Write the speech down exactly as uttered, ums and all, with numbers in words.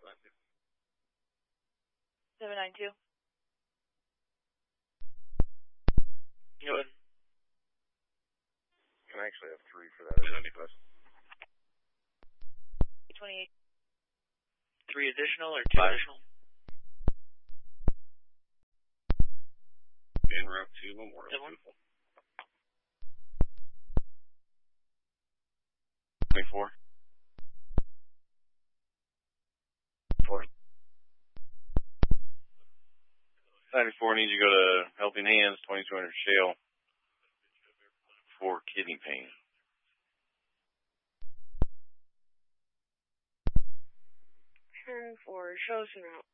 seven nine two. Go ahead. Can I actually have three for that bus? twenty-eight. Three additional or two Five. additional? En route to Memorial. That one? twenty-four. Four. ninety-four needs to go to Helping Hands, twenty-two hundred Shale for kidney pain. ten four, show us en route.